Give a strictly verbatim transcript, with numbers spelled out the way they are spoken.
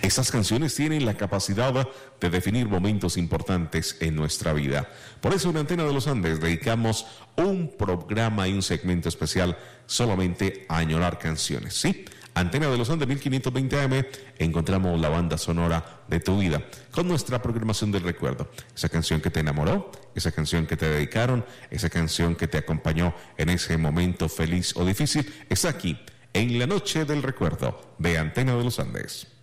Esas canciones tienen la capacidad de definir momentos importantes en nuestra vida. Por eso en Antena de los Andes dedicamos un programa y un segmento especial solamente a añorar canciones, ¿sí? Antena de los Andes mil quinientos veinte A M, encontramos la banda sonora de tu vida con nuestra programación del recuerdo. Esa canción que te enamoró, esa canción que te dedicaron, esa canción que te acompañó en ese momento feliz o difícil, está aquí en la noche del recuerdo de Antena de los Andes.